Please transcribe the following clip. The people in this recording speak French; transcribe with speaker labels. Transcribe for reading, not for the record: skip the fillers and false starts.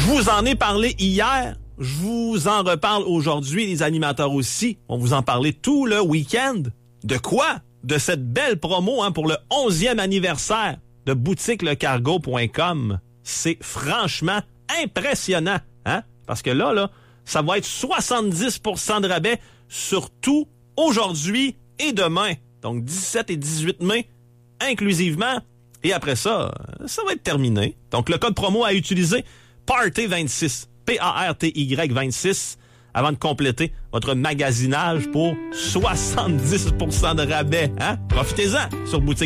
Speaker 1: vous en ai parlé hier. Je vous en reparle aujourd'hui, les animateurs aussi. On vous en parlait tout le week-end. De quoi? De cette belle promo pour le 11e anniversaire de boutiquelecargo.com. C'est franchement impressionnant. Parce que là, ça va être 70% de rabais sur tout aujourd'hui et demain. Donc 17 et 18 mai inclusivement. Et après ça, ça va être terminé. Donc le code promo à utiliser, PARTY26. PARTY 26 avant de compléter votre magasinage pour 70% de rabais. Profitez-en sur boutique.